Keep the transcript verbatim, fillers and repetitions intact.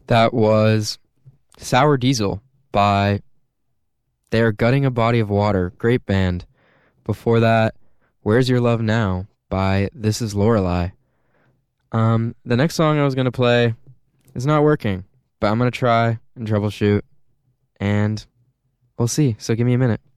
That was Sour Diesel by They Are Gutting a Body of Water. Great band. Before that, Where's Your Love Now by This Is Lorelei. Um, the next song I was going to play is not working, but I'm going to try and troubleshoot, and we'll see. So give me a minute.